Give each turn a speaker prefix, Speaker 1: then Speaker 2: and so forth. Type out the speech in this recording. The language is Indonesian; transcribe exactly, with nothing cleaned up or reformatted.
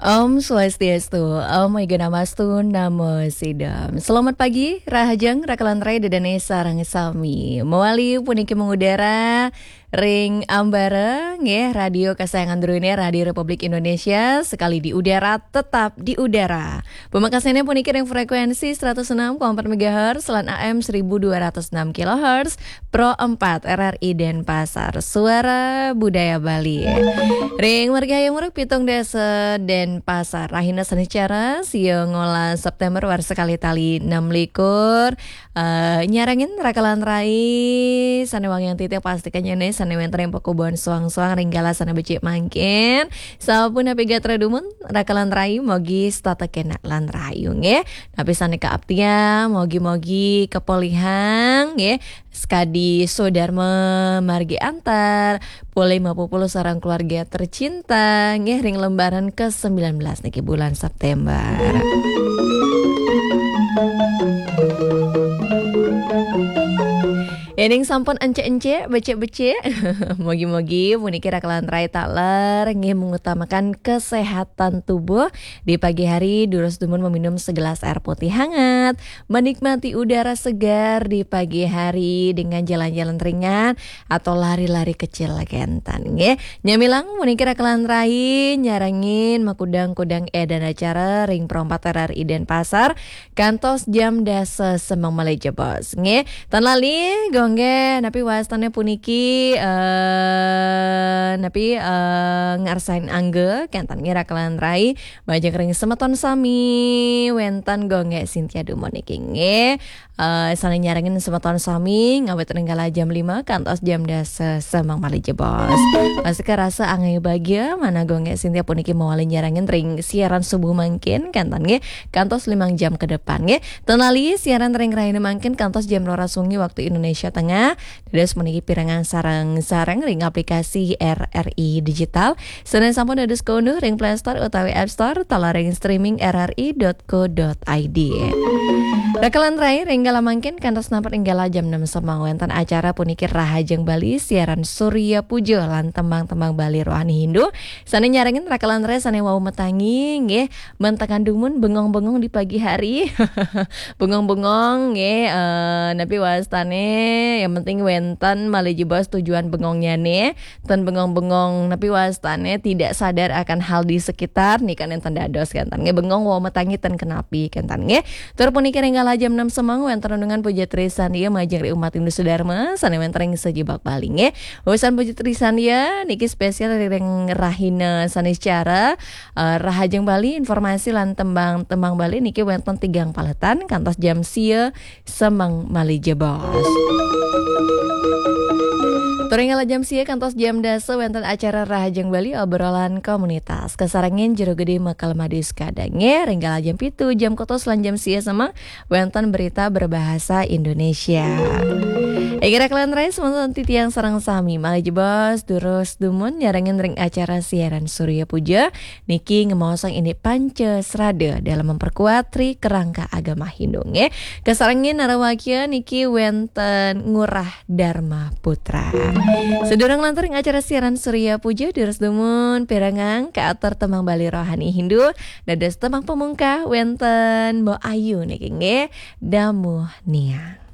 Speaker 1: Om Swastiastu, Om Namastu, Namo Sidam. Selamat pagi, Rahajeng, Rakalan Rai, Dedane Sarang Sami. Mewali puniki mengudara Ring Ambara, nggih, radio kesayangan Drone Radio Republik Indonesia, sekali di udara tetap di udara. Pemangkasannya puniki ring frekuensi seratus enam koma empat megahertz, selan A M seribu dua ratus enam kilohertz, Pro empat R R I Denpasar, Suara Budaya Bali. Ring Margaya Muruk Pitung Desa Denpasar, Rahina Sanicara, Siang ngolah September war sekali tali enam likur. Uh, nyarangin Rakalan Rai, sanewang yang titik pastikannya nih sanewenter yang pokobon suang-suang ringgala sana becik mangkin. Sampun hapi gatra dumun Rakalan Rai mogi stata kena lan rayung ya. Tapi sana keaptia mogi-mogi kepolihang ya. Skadi Sodarma Margi Antar boleh lima puluh sarang keluarga tercinta ya, ring lembaran ke sembilan belas niki bulan September. Ening sampun ence-ence, becek-becek. Mogi-mogi puniki Rakalan Rai takler nggih mengutamakan kesehatan tubuh. Di pagi hari durus dumun meminum segelas air putih hangat, menikmati udara segar di pagi hari dengan jalan-jalan ringan atau lari-lari kecil kentan nggih. Nyamilang puniki Rakalan Rai nyarangin makudang-kudang edan acara ring perompat R R I Denpasar kantos jam dasa semang Malaysia bos nggih. Tan lali go Nggih, napi wastane puniki uh, napi uh, ngarsain angge kentan ngira Rakalan Rai bajak ring semeton sami wentan gonge Cynthia Dumon iki nggih. Uh, sana nyarangin semeton sami ngawet renggala jam lima kantos jam dasa semang Malaysia bos. Pasti rasa angai bahagia mana gonge Cynthia puniki mawali nyarangin ring siaran subuh mangkin kentan nggih kantos limang jam ke depan nggih. Tenali siaran ring raine mangkin kantos jam lora sungi waktu Indonesia Tengah. Dados meniki pirangan sarang-sarang ring aplikasi R R I digital. Senen sampun dados kaunduh ring Play Store utawi App Store tala ring streaming r r i dot co dot i d. Rakalan Rai ringgala mangkin kantos nampak ringgala jam enam semang wonten acara puniki Rahajeng Bali siaran Surya Pujo lan tembang-tembang Bali rohani Hindu. Sane nyarengin Rakalan Rai sane wau metangi nggih mentekan dumun bengong-bengong di pagi hari. Bengong-bengong nggih uh, napi wastane yang penting wenten Malaysia bos tujuan bengongnya nih ten bengong-bengong napi wastane tidak sadar akan hal di sekitar nih kan enten dados kan nggih bengong wau metangi ten kenapi kan nggih tur puniki ringgala jam enam semang wenten renungan puja trisan dia majeng ri umat Hindu Sudarma sane wenten ring sejibak Bali nggih urusan puja trisan dia niki spesial ring Rahina Sanicara uh, Rahajeng Bali informasi lan tembang-tembang Bali niki wenten tigang paletan kantos jam sia semang Malaysia bos. Turingala jam sia kantos jam dasa wenten acara Rahajeng Bali obrolan komunitas kesarangin jero gede Mekal Madis kadange ringgala jam pitu jam kotos lan jam sia sama wenten berita berbahasa Indonesia. Egi Rakalan Rai semonton titiang sarang sami Malaysia bos durus dumun nyarangin ring acara siaran Surya Puja niki ngemosong ini Pancasrada dalam memperkuat tri kerangka agama Hindu nggih. Kesarangin narawakya niki wenten Ngurah Dharma Putra. Sedurang lantering acara siaran Surya Puja durus dumun perangang ke atar temang Bali rohani Hindu dados temang pemungkah wenten Mbok Ayu niki nggih Damu Nia.